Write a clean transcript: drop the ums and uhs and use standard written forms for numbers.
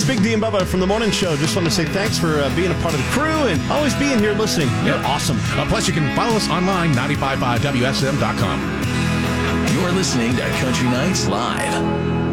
It's Big D and Bubba from the Morning Show. Just want to say thanks for being a part of the crew and always being here listening. You're awesome. Plus, you can follow us online, 955WSM.com. You're listening to Country Nights Live.